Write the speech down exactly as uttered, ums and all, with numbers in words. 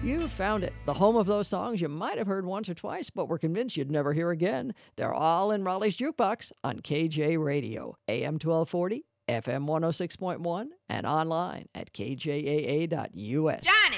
You found it, the home of those songs you might have heard once or twice, but were convinced you'd never hear again. They're all in Raleigh's Jukebox on K J Radio, A M twelve forty, F M one oh six point one, and online at K J A A dot U S. Johnny!